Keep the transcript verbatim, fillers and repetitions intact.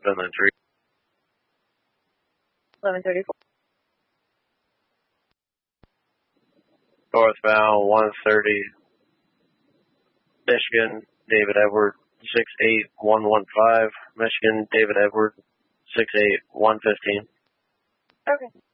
and then three. eleven thirty-four. Northbound one thirty, Michigan, David Edward, six eight one one five, Michigan, David Edward, six eight one fifteen. Okay.